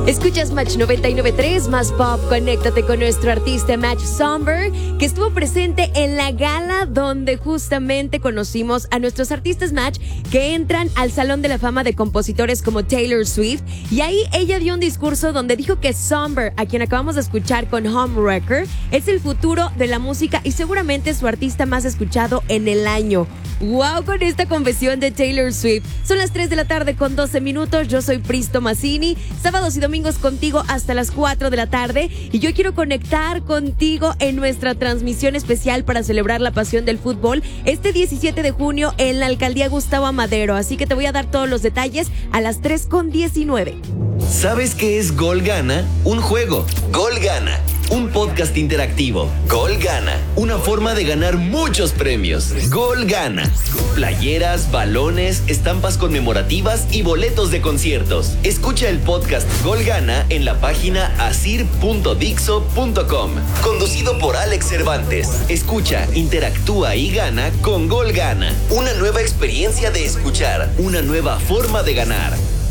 Escuchas Match 99.3, más pop. Conéctate con nuestro artista Match Somber, que estuvo presente en la gala donde justamente conocimos a nuestros artistas Match que entran al Salón de la Fama de compositores como Taylor Swift. Y ahí ella dio un discurso donde dijo que Somber, a quien acabamos de escuchar con Homewrecker, es el futuro de la música y seguramente su artista más escuchado en el año. ¡Wow! Con esta confesión de Taylor Swift. Son las 3 de la tarde con 12 minutos. Yo soy Pristo Mazzini. Sábados y domingos contigo hasta las 4 de la tarde. Y yo quiero conectar contigo en nuestra transmisión especial para celebrar la pasión del fútbol este 17 de junio en la Alcaldía Gustavo Amadero. Así que te voy a dar todos los detalles a las 3:19. ¿Sabes qué es Gol Gana? Un juego. Gol Gana. Un podcast interactivo. Gol Gana. Una forma de ganar muchos premios. Gol Gana. Playeras, balones, estampas conmemorativas y boletos de conciertos. Escucha el podcast Gol Gana en la página asir.dixo.com. Conducido por Alex Cervantes. Escucha, interactúa y gana con Gol Gana. Una nueva experiencia de escuchar. Una nueva forma de ganar.